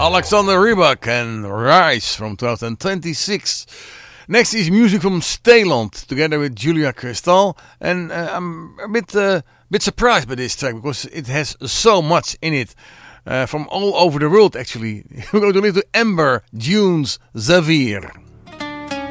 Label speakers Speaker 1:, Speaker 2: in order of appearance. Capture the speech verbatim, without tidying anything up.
Speaker 1: Alexander Rybak and Rise from twenty twenty-six. Next is music from Stayland together with Julia Cristal, and uh, I'm a bit uh, bit surprised by this track because it has so much in it uh, from all over the world. Actually, we're going to listen to Amber Dunes Xavier.